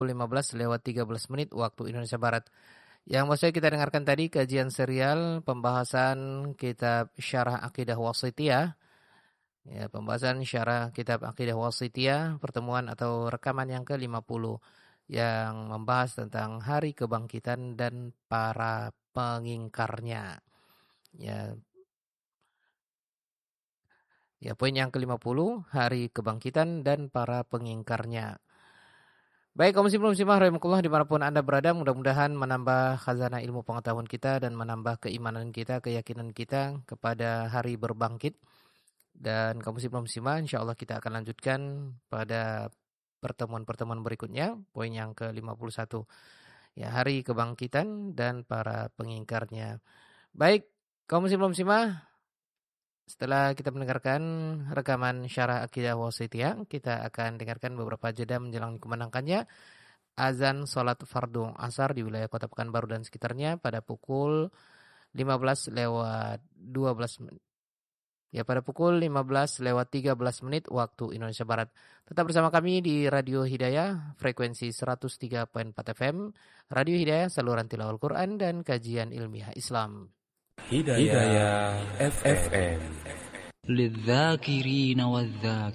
15 lewat 13 menit waktu Indonesia Barat. Yang maksudnya kita dengarkan tadi kajian serial pembahasan kitab Syarah Aqidah Wasithiyah. Ya, pembahasan Syarah kitab Aqidah Wasithiyah, pertemuan atau rekaman yang ke-50 yang membahas tentang hari kebangkitan dan para pengingkarnya. Ya, poin yang ke-50, hari kebangkitan dan para pengingkarnya. Baik, kaum muslimin muslimah rahimakumullah dimanapun Anda berada, mudah-mudahan menambah khazanah ilmu pengetahuan kita dan menambah keimanan kita, keyakinan kita kepada hari berbangkit. Dan kaum muslimin muslimah, insyaallah kita akan lanjutkan pada pertemuan-pertemuan berikutnya, poin yang ke-51. Ya, hari kebangkitan dan para pengingkarnya. Baik, kaum muslimin muslimah, setelah kita mendengarkan rekaman Syarah Aqidah Wasithiyah, kita akan dengarkan beberapa jeda menjelang kumandangkannya azan salat fardu asar di wilayah Kota Pekanbaru dan sekitarnya pada pukul 15 lewat 12 menit. Ya, pada pukul 15 lewat 13 menit waktu Indonesia Barat. Tetap bersama kami di Radio Hidayah, frekuensi 103.4 FM. Radio Hidayah, saluran tilawah Al-Quran dan kajian ilmiah Islam. Hidayah FM. للذاكرين والذاكرين